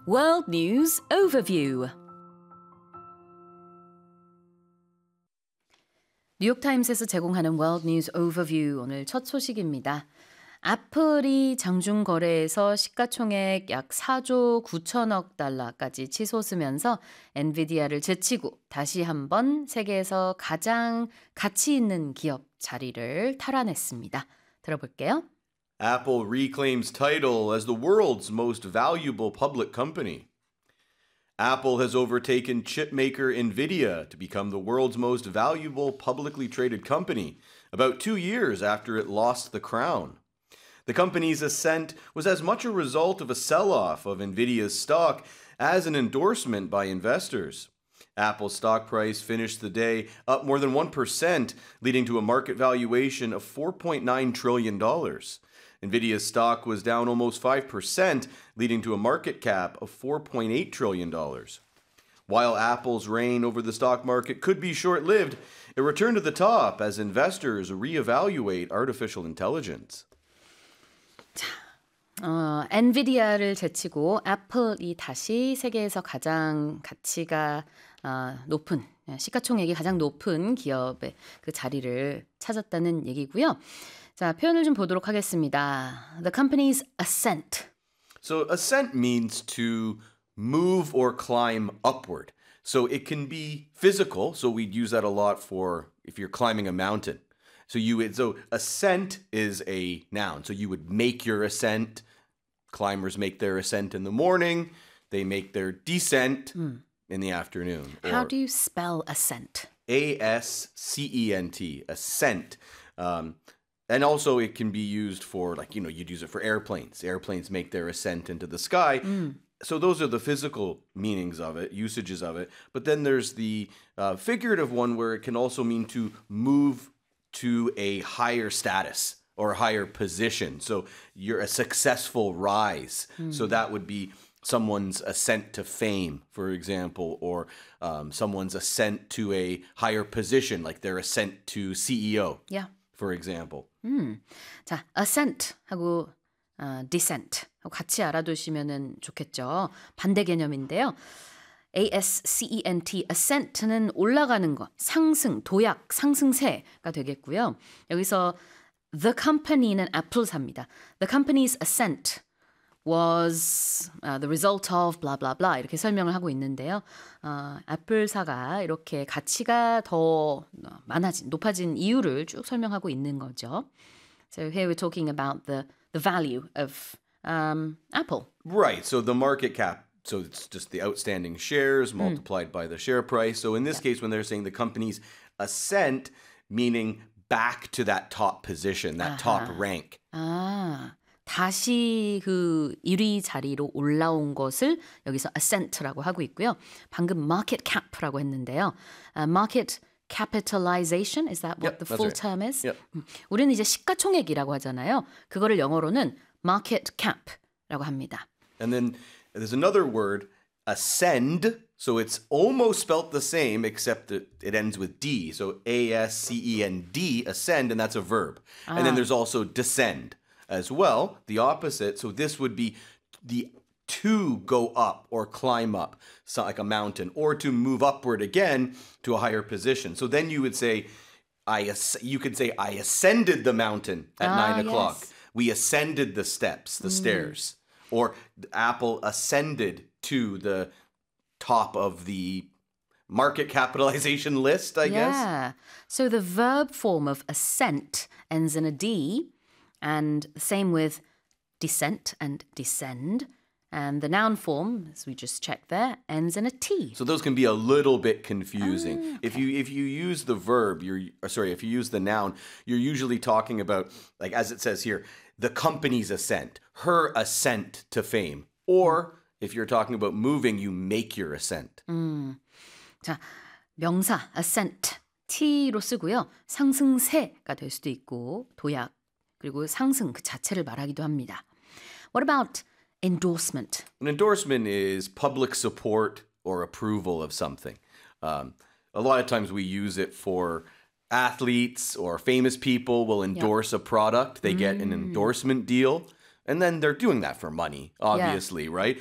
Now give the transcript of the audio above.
World News Overview. 뉴욕타임스에서 제공하는 World News Overview 오늘 첫 소식입니다. 애플이 장중 거래에서 시가총액 약 4조 9천억 달러까지 치솟으면서 엔비디아를 제치고 다시 한번 세계에서 가장 가치 있는 기업 자리를 탈환했습니다. 들어볼게요. Apple reclaims title as the world's most valuable public company. Apple has overtaken chipmaker Nvidia to become the world's most valuable publicly traded company, about 2 years after it lost the crown. The company's ascent was as much a result of a sell-off of Nvidia's stock as an endorsement by investors. Apple's stock price finished the day up more than 1%, leading to a market valuation of $4.9 trillion. Nvidia's stock was down almost 5%, leading to a market cap of $4.8 trillion. While Apple's reign over the stock market could be short-lived, it returned to the top as investors reevaluate artificial intelligence. 엔비디아를 제치고 애플이 다시 세계에서 가장 가치가 높은, 시가총액이 가장 높은 기업의 그 자리를 찾았다는 얘기고요. 자, 표현을 좀 보도록 하겠습니다. The company's ascent. So ascent means to move or climb upward. So it can be physical, so we'd use that a lot for if you're climbing a mountain. So ascent is a noun. So you would make your ascent. Climbers make their ascent in the morning. They make their descent in the afternoon. How do you spell ascent? A-S-C-E-N-T, ascent. And also it can be used for, you'd use it for airplanes. Airplanes make their ascent into the sky. So those are the physical meanings of it, usages of it. But then there's the figurative one where it can also mean to move to a higher status or a higher position. So you're a successful rise. So that would be someone's ascent to fame, for example, or someone's ascent to a higher position, like their ascent to CEO, for example. 자, ascent 하고 descent 하고 같이 알아두시면 좋겠죠. 반대 개념인데요. A-S-C-E-N-T, ascent는 올라가는 것, 상승, 도약, 상승세가 되겠고요. 여기서 the company는 애플사입니다. The company's ascent was the result of blah blah blah 이렇게 설명을 하고 있는데요. 애플사가 이렇게 가치가 더 높아진 이유를 쭉 설명하고 있는 거죠. So here we're talking about the value of Apple. Right. So the market cap. So it's just the outstanding shares multiplied by the share price. So in this case, when they're saying the company's ascent, meaning back to that top position, that top rank. 다시 그 1위 자리로 올라온 것을 여기서 ascent라고 하고 있고요. 방금 market cap라고 했는데요. Market capitalization, is that what the full term is? Yep. 우리는 이제 시가총액이라고 하잖아요. 그거를 영어로는 market cap라고 합니다. And then there's another word, ascend. So it's almost spelt the same, except that it ends with D. So A-S-C-E-N-D, ascend, and that's a verb. And then there's also descend as well, the opposite. So this would be to go up or climb up, so like a mountain, or to move upward again to a higher position. So then you would say, you could say, I ascended the mountain at 9 o'clock. Yes. We ascended the steps, the stairs. Or Apple ascended to the top of the market capitalization list, I guess. Yeah. So the verb form of ascent ends in a D, and the same with descent and descend. And the noun form, as we just checked there, ends in a T. So those can be a little bit confusing. Okay. If you use the verb, if you use the noun, you're usually talking about, like as it says here, the company's ascent, her ascent to fame. Or if you're talking about moving, you make your ascent. 자, 명사 ascent, T로 쓰고요. 상승세가 될 수도 있고 도약, 그리고 상승 그 자체를 말하기도 합니다. What about endorsement? An endorsement is public support or approval of something. A lot of times we use it for athletes or famous people will endorse a product. They get an endorsement deal. And then they're doing that for money, obviously, right?